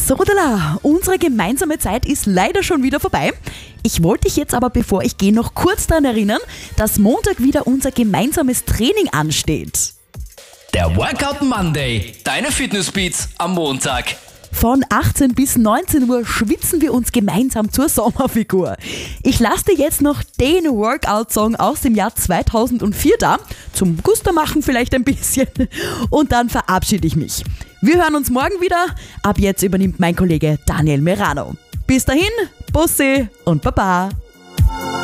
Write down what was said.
Sodala, unsere gemeinsame Zeit ist leider schon wieder vorbei. Ich wollte dich jetzt aber, bevor ich gehe, noch kurz daran erinnern, dass Montag wieder unser gemeinsames Training ansteht. Der Workout Monday, deine Fitnessbeats am Montag. Von 18 bis 19 Uhr schwitzen wir uns gemeinsam zur Sommerfigur. Ich lasse dir jetzt noch den Workout-Song aus dem Jahr 2004 da, zum Gusto machen vielleicht ein bisschen, und dann verabschiede ich mich. Wir hören uns morgen wieder, ab jetzt übernimmt mein Kollege Daniel Merano. Bis dahin, Bussi und Baba!